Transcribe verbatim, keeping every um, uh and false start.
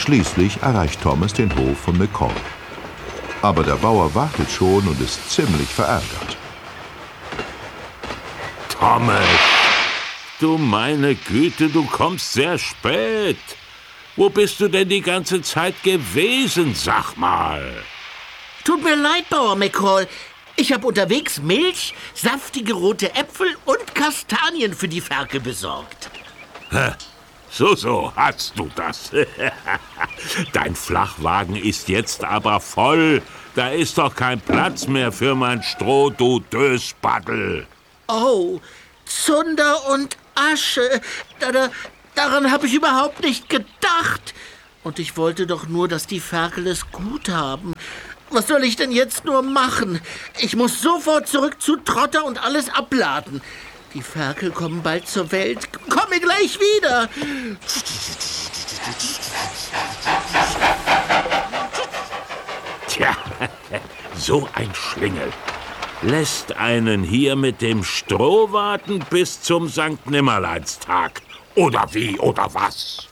Schließlich erreicht Thomas den Hof von McCall. Aber der Bauer wartet schon und ist ziemlich verärgert. Thomas, du meine Güte, du kommst sehr spät. Wo bist du denn die ganze Zeit gewesen, sag mal? Tut mir leid, Bauer McCall. Ich habe unterwegs Milch, saftige rote Äpfel und Kastanien für die Ferkel besorgt. So, so hast du das. Dein Flachwagen ist jetzt aber voll. Da ist doch kein Platz mehr für mein Stroh, du Dösbaddel. Oh, Zunder und Asche. Da, da, daran habe ich überhaupt nicht gedacht. Und ich wollte doch nur, dass die Ferkel es gut haben. Was soll ich denn jetzt nur machen? Ich muss sofort zurück zu Trotter und alles abladen. Die Ferkel kommen bald zur Welt. Komme gleich wieder. Tja, so ein Schlingel. Lässt einen hier mit dem Stroh warten bis zum Sankt Nimmerleinstag. Oder wie, oder was?